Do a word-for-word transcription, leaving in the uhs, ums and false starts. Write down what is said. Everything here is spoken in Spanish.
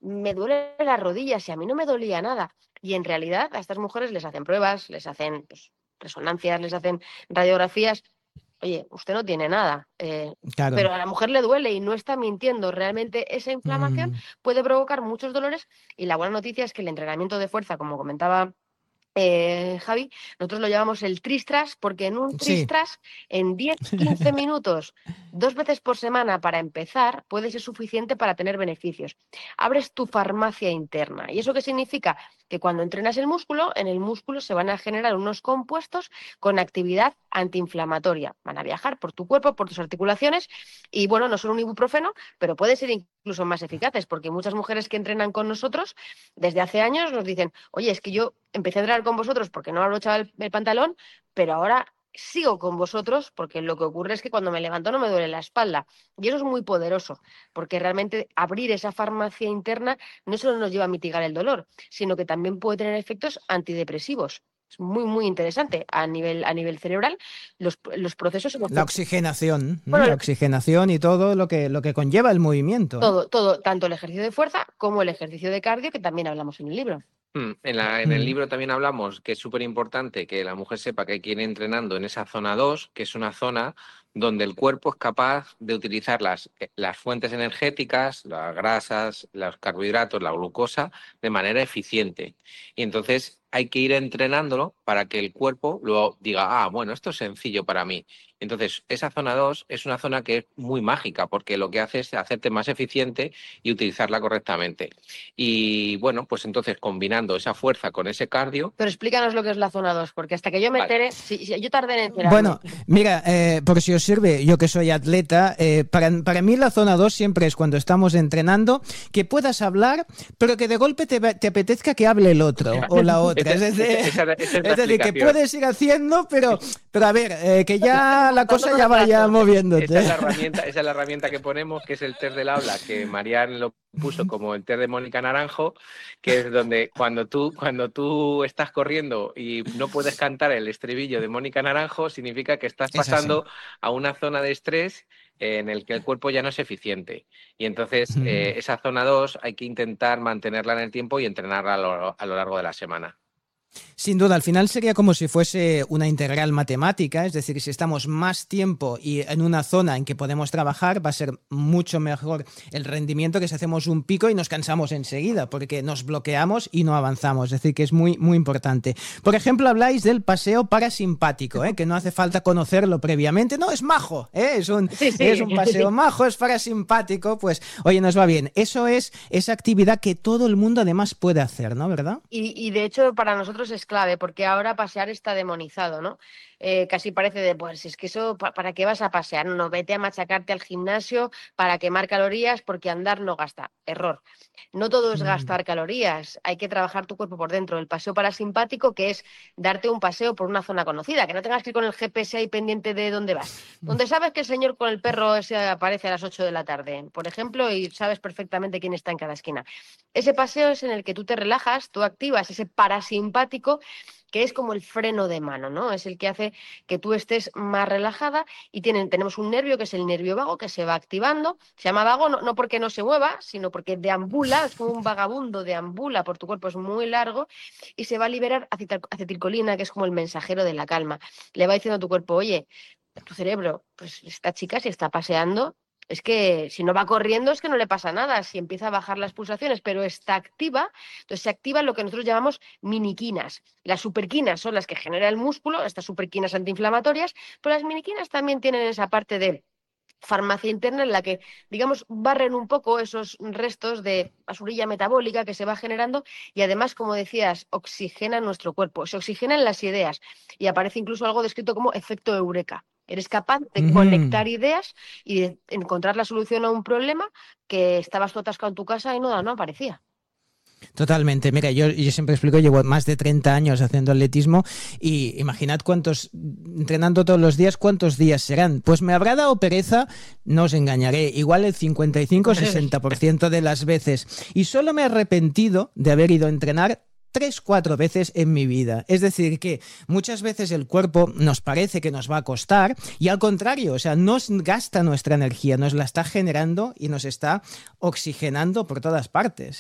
me duelen las rodillas y a mí no me dolía nada. Y en realidad a estas mujeres les hacen pruebas, les hacen pues, resonancias, les hacen radiografías. Oye, usted no tiene nada, eh, Claro. pero a la mujer le duele y no está mintiendo. Realmente esa inflamación Mm. puede provocar muchos dolores y la buena noticia es que el entrenamiento de fuerza, como comentaba eh, Javi, nosotros lo llamamos el tristras porque en un Sí. tristras, en diez quince minutos, dos veces por semana para empezar, puede ser suficiente para tener beneficios. Abres tu farmacia interna. ¿Y eso qué significa? Que cuando entrenas el músculo, en el músculo se van a generar unos compuestos con actividad antiinflamatoria. Van a viajar por tu cuerpo, por tus articulaciones y, bueno, no son un ibuprofeno, pero pueden ser incluso más eficaces porque muchas mujeres que entrenan con nosotros desde hace años nos dicen, oye, es que yo empecé a entrenar con vosotros porque no abrochaba el, el pantalón, pero ahora sigo con vosotros porque lo que ocurre es que cuando me levanto no me duele la espalda. Y eso es muy poderoso, porque realmente abrir esa farmacia interna no solo nos lleva a mitigar el dolor, sino que también puede tener efectos antidepresivos. Es muy, muy interesante a nivel, a nivel cerebral. Los, los procesos... La oxigenación, ¿no? Bueno, La oxigenación y todo lo que, lo que conlleva el movimiento, ¿eh? todo, todo, tanto el ejercicio de fuerza como el ejercicio de cardio, que también hablamos en el libro. Mm, En, la, en el libro también hablamos que es súper importante que la mujer sepa que hay que ir entrenando en esa zona dos, que es una zona donde el cuerpo es capaz de utilizar las, las fuentes energéticas, las grasas, los carbohidratos, la glucosa, de manera eficiente. Y entonces hay que ir entrenándolo para que el cuerpo luego diga, ah, bueno, esto es sencillo para mí. Entonces, esa zona dos es una zona que es muy mágica porque lo que hace es hacerte más eficiente y utilizarla correctamente. Y bueno, pues entonces combinando esa fuerza con ese cardio... Pero explícanos lo que es la zona dos, porque hasta que yo me Vale. entere, si, si yo tardé en enterarme. Bueno, mira, eh, por si os sirve, yo que soy atleta, eh, para, para mí la zona dos siempre es cuando estamos entrenando, que puedas hablar, pero que de golpe te, te apetezca que hable el otro o la otra. Esa- Es decir, esa- esa es la es decir, que explicación. puedes ir haciendo, pero, pero a ver, eh, que ya la cosa ya vaya moviéndote. Esa es la herramienta, esa es la herramienta que ponemos, que es el test del habla, que Marian lo puso como el test de Mónica Naranjo, que es donde cuando tú, cuando tú estás corriendo y no puedes cantar el estribillo de Mónica Naranjo, significa que estás Es así. pasando a una zona de estrés en el que el cuerpo ya no es eficiente. Y entonces eh, esa zona dos hay que intentar mantenerla en el tiempo y entrenarla a lo, a lo largo de la semana. Sin duda, al final sería como si fuese una integral matemática, es decir, si estamos más tiempo y en una zona en que podemos trabajar, va a ser mucho mejor el rendimiento que si hacemos un pico y nos cansamos enseguida, porque nos bloqueamos y no avanzamos, es decir, que es muy, muy importante. Por ejemplo, habláis del paseo parasimpático, ¿eh? Que no hace falta conocerlo previamente, no, es majo, ¿eh? es, un, Sí, sí. es un paseo majo, es parasimpático, pues oye, nos va bien. Eso es esa actividad que todo el mundo además puede hacer, ¿no? ¿Verdad? Y, y de hecho para nosotros es clave, porque ahora pasear está demonizado, ¿no? Eh, casi parece de, pues es que eso, ¿pa- ¿para qué vas a pasear? No, vete a machacarte al gimnasio para quemar calorías porque andar no gasta. Error. No todo es gastar calorías, hay que trabajar tu cuerpo por dentro. El paseo parasimpático, que es darte un paseo por una zona conocida, que no tengas que ir con el G P S ahí pendiente de dónde vas. Donde sabes que el señor con el perro ese aparece a las ocho de la tarde, por ejemplo, y sabes perfectamente quién está en cada esquina. Ese paseo es en el que tú te relajas, tú activas ese parasimpático, que es como el freno de mano, ¿no? Es el que hace que tú estés más relajada y tienen, tenemos un nervio que es el nervio vago que se va activando. Se llama vago no, no porque no se mueva, sino porque deambula, es como un vagabundo, deambula por tu cuerpo, es muy largo y se va a liberar acetil- acetilcolina, que es como el mensajero de la calma. Le va diciendo a tu cuerpo, oye, tu cerebro, pues esta chica si está paseando, es que si no va corriendo es que no le pasa nada, si empieza a bajar las pulsaciones, pero está activa, entonces se activan lo que nosotros llamamos miniquinas. Las superquinas son las que genera el músculo, estas superquinas antiinflamatorias, pero las miniquinas también tienen esa parte de farmacia interna en la que, digamos, barren un poco esos restos de basurilla metabólica que se va generando y además, como decías, oxigenan nuestro cuerpo, se oxigenan las ideas y aparece incluso algo descrito como efecto eureka. Eres capaz de Ujú. conectar ideas y de encontrar la solución a un problema que estabas tú atascado en tu casa y no, no aparecía. Totalmente. Mira, yo, yo siempre explico, llevo más de treinta años haciendo atletismo y imaginad cuántos, entrenando todos los días, cuántos días serán. Pues me habrá dado pereza, no os engañaré, igual el cincuenta y cinco a sesenta por ciento de las veces. Y solo me he arrepentido de haber ido a entrenar tres, cuatro veces en mi vida. Es decir, que muchas veces el cuerpo nos parece que nos va a costar y al contrario, o sea, nos gasta nuestra energía, nos la está generando y nos está oxigenando por todas partes.